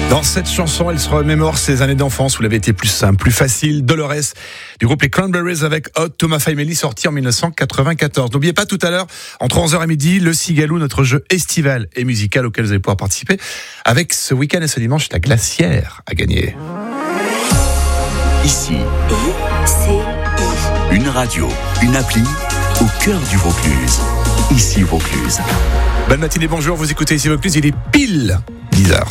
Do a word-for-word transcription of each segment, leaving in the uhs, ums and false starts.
Dans cette chanson, elle se remémore ses années d'enfance où elle avait été plus simple, plus facile. Dolores, du groupe Les Cranberries avec Hot, Thomas Family, sorti en dix-neuf cent quatre-vingt-quatorze. N'oubliez pas tout à l'heure, entre onze heures et midi, le Cigaloux, notre jeu estival et musical auquel vous allez pouvoir participer. Avec ce week-end et ce dimanche, la glacière à gagner. Ici, I C I. une radio, une appli au cœur du Vaucluse. Ici Vaucluse. Bonne matinée, bonjour, vous écoutez Ici Vaucluse, il est pile dix heures.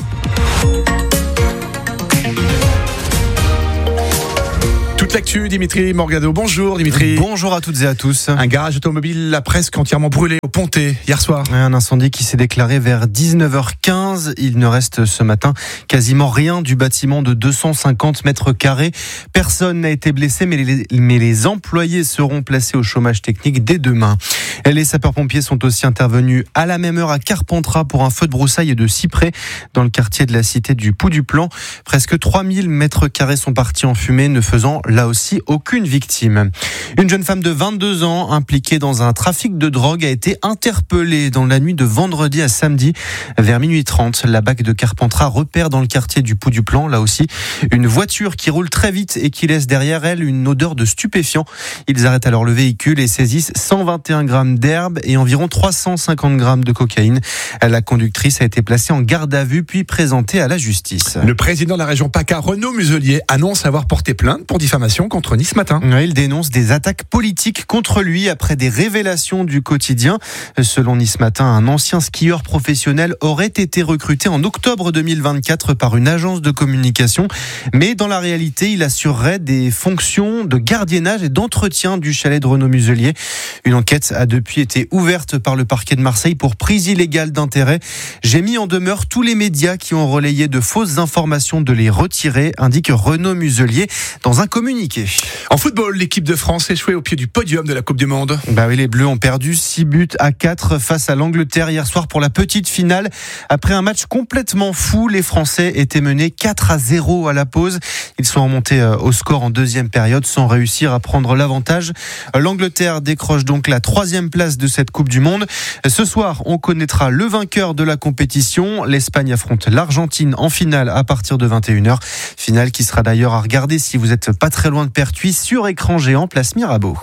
Toute l'actu, Dimitri Morgado. Bonjour Dimitri. Bonjour à toutes et à tous. Un garage automobile l'a presque entièrement brûlé au Pontet hier soir. Un incendie qui s'est déclaré vers dix-neuf heures quinze. Il ne reste ce matin quasiment rien du bâtiment de deux cent cinquante mètres carrés. Personne n'a été blessé, mais les, mais les employés seront placés au chômage technique dès demain. Les sapeurs-pompiers sont aussi intervenus à la même heure à Carpentras pour un feu de broussailles et de cyprès dans le quartier de la cité du Pou-du-Plan. Presque trois mille mètres carrés sont partis en fumée, ne faisant là aussi aucune victime. Une jeune femme de vingt-deux ans impliquée dans un trafic de drogue a été interpellée dans la nuit de vendredi à samedi vers minuit trente. La B A C de Carpentras repère dans le quartier du Pou-du-Plan, là aussi, une voiture qui roule très vite et qui laisse derrière elle une odeur de stupéfiant. Ils arrêtent alors le véhicule et saisissent cent vingt et un grammes d'herbe et environ trois cent cinquante grammes de cocaïne. La conductrice a été placée en garde à vue puis présentée à la justice. Le président de la région PACA, Renaud Muselier, annonce avoir porté plainte pour diffamation contre Nice Matin. Il dénonce des attaques politiques contre lui après des révélations du quotidien. Selon Nice Matin, un ancien skieur professionnel aurait été recruté en octobre deux mille vingt-quatre par une agence de communication. Mais dans la réalité, il assurerait des fonctions de gardiennage et d'entretien du chalet de Renaud Muselier. Une enquête a depuis été ouverte par le parquet de Marseille pour prise illégale d'intérêt. J'ai mis en demeure tous les médias qui ont relayé de fausses informations de les retirer, indique Renaud Muselier dans un communiqué. En football, l'équipe de France échouée au pied du podium de la Coupe du Monde. Bah oui, les Bleus ont perdu six buts à quatre face à l'Angleterre hier soir pour la petite finale. Après un match complètement fou, les Français étaient menés quatre à zéro à la pause. Ils sont remontés au score en deuxième période sans réussir à prendre l'avantage. L'Angleterre décroche donc la troisième place de cette Coupe du Monde. Ce soir, on connaîtra le vainqueur de la compétition. L'Espagne affronte l'Argentine en finale à partir de vingt et une heures. Finale qui sera d'ailleurs à regarder si vous n'êtes pas très loin de Pertuis sur écran géant place Mirabeau.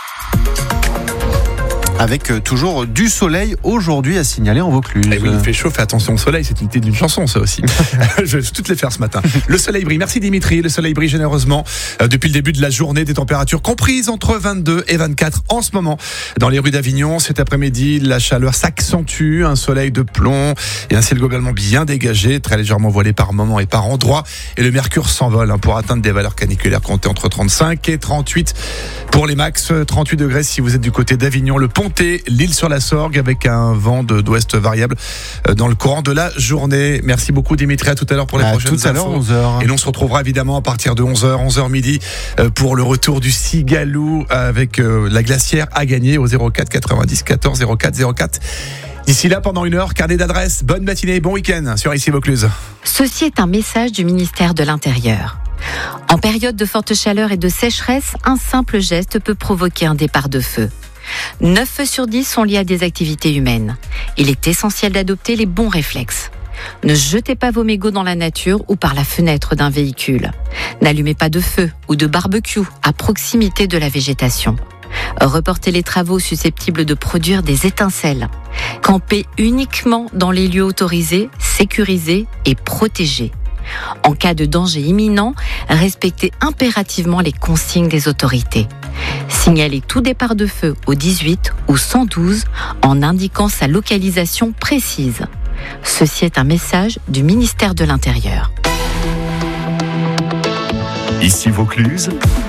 Avec toujours du soleil aujourd'hui à signaler en Vaucluse. Eh oui, il fait chaud, fais attention au soleil, c'est une idée d'une chanson ça aussi. Je vais toutes les faire ce matin. Le soleil brille, merci Dimitri, le soleil brille généreusement euh, depuis le début de la journée, des températures comprises entre vingt-deux et vingt-quatre en ce moment. Dans les rues d'Avignon, cet après-midi, la chaleur s'accentue, un soleil de plomb et un ciel globalement bien dégagé, très légèrement voilé par moments et par endroits. Et le mercure s'envole hein, pour atteindre des valeurs caniculaires comptées entre trente-cinq et trente-huit pour les max, trente-huit degrés si vous êtes du côté d'Avignon, le pont l'île sur la Sorgue avec un vent de, d'ouest variable dans le courant de la journée. Merci beaucoup Dimitri, à tout à l'heure pour les à prochaines tout à l'heure, infos. onze heures. Et l'on se retrouvera évidemment à partir de onze heures, onze heures midi pour le retour du Cigaloux avec la glacière à gagner au zéro quatre quatre-vingt-dix quatorze zéro quatre zéro quatre. D'ici là, pendant une heure, carnet d'adresses, bonne matinée, bon week-end sur Ici Vaucluse. Ceci est un message du ministère de l'Intérieur. En période de forte chaleur et de sécheresse, un simple geste peut provoquer un départ de feu. neuf feux sur dix sont liés à des activités humaines. Il est essentiel d'adopter les bons réflexes. Ne jetez pas vos mégots dans la nature ou par la fenêtre d'un véhicule. N'allumez pas de feu ou de barbecue à proximité de la végétation. Reportez les travaux susceptibles de produire des étincelles. Campez uniquement dans les lieux autorisés, sécurisés et protégés. En cas de danger imminent, respectez impérativement les consignes des autorités. Signalez tout départ de feu au dix-huit ou cent douze en indiquant sa localisation précise. Ceci est un message du ministère de l'Intérieur. Ici Vaucluse,